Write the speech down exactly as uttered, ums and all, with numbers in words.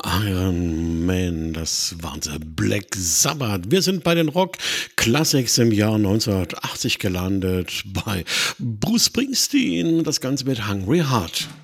Iron Man, das waren sie. Black Sabbath. Wir sind bei den Rock Classics im Jahr neunzehnhundertachtzig gelandet bei Bruce Springsteen. Das Ganze mit Hungry Heart.